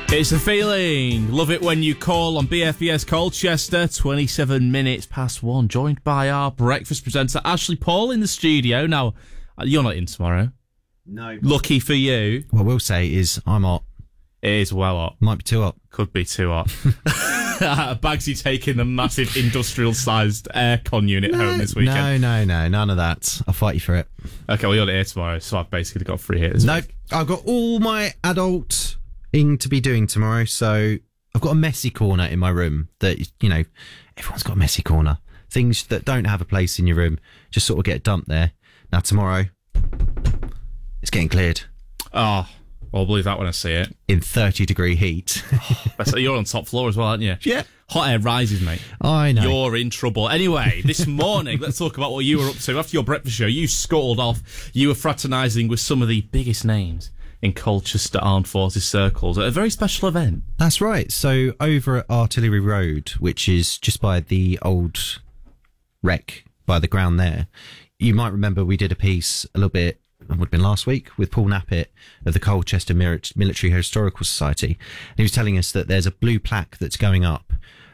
It's a feeling. Love it when you call on BFBS Colchester, 27 minutes past 1, joined by our breakfast presenter, Ashley Paul, in the studio. Now, you're not in tomorrow. No. Lucky for you. What I will say is I'm hot. It is well hot. Might be too hot. Could be too hot. Bagsy taking the massive industrial-sized aircon unit home this weekend. No, none of that. I'll fight you for it. Okay, well, you're not here tomorrow, so I've basically got free hit. No, I've got all my adulting to be doing tomorrow, so I've got a messy corner in my room that, you know, everyone's got a messy corner. Things that don't have a place in your room just sort of get dumped there. Now, tomorrow, it's getting cleared. Oh, well, I'll believe that when I see it. In 30-degree heat. You're on top floor as well, aren't you? Yeah. Hot air rises, mate. I know. You're in trouble. Anyway, this morning, let's talk about what you were up to. After your breakfast show, you scuttled off. You were fraternising with some of the biggest names in Colchester Armed Forces circles at a very special event. That's right. So over at Artillery Road, which is just by the old wreck, by the ground there, you might remember we did a piece a little bit, it would have been last week, with Paul Knappett of the Colchester Military Historical Society. And he was telling us that there's a blue plaque that's going up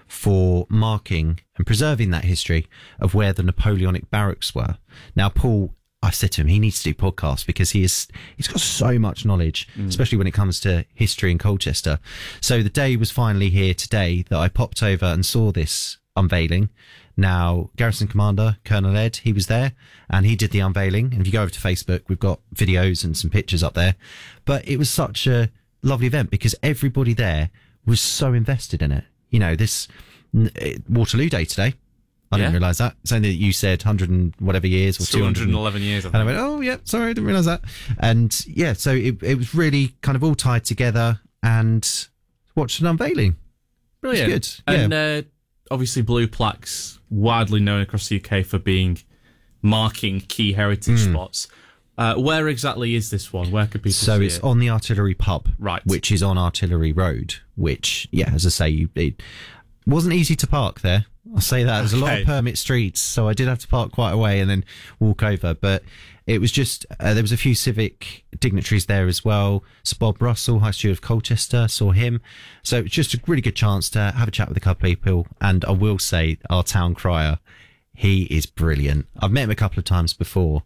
for marking and preserving that history of where the Napoleonic barracks were. Now, Paul, I said to him, he needs to do podcasts because he's got so much knowledge, especially when it comes to history in Colchester. So the day was finally here today that I popped over and saw this unveiling. Now, Garrison Commander, Colonel Ed, he was there and he did the unveiling. And if you go over to Facebook, we've got videos and some pictures up there. But it was such a lovely event because everybody there was so invested in it. You know, this Waterloo Day today. I didn't realise that. It's only that you said 100 and whatever years or 211 years. I think. And I went, oh, yeah, sorry, I didn't realise that. And yeah, so it was really kind of all tied together and watched an unveiling. Brilliant. It's good. And obviously blue plaques, widely known across the UK for being marking key heritage spots. Where exactly is this one? Where could people see it? So it's on the Artillery Pub, right, which is on Artillery Road, which, yeah, as I say, it wasn't easy to park there. I'll say that. There's a lot of permit streets, so I did have to park quite a way and then walk over. But it was just, there was a few civic dignitaries there as well. So Bob Russell, High Steward of Colchester, saw him. So it's just a really good chance to have a chat with a couple of people. And I will say, our town crier, he is brilliant. I've met him a couple of times before,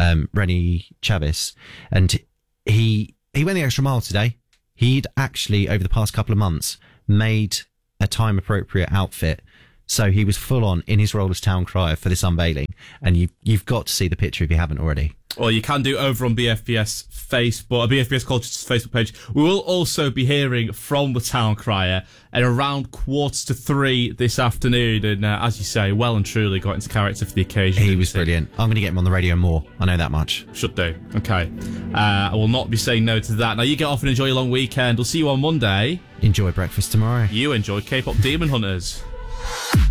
Rennie Chavis, and he went the extra mile today. He'd actually, over the past couple of months, made a time-appropriate outfit. So he was full on in his role as town crier for this unveiling. And you've got to see the picture if you haven't already. Well, you can do over on BFBS Facebook, BFBS Colchester's Facebook page. We will also be hearing from the town crier at around 2:45 this afternoon. And as you say, well and truly got into character for the occasion. He was brilliant. I'm going to get him on the radio more. I know that much. Should do. Okay. I will not be saying no to that. Now you get off and enjoy your long weekend. We'll see you on Monday. Enjoy breakfast tomorrow. You enjoy K-pop Demon Hunters.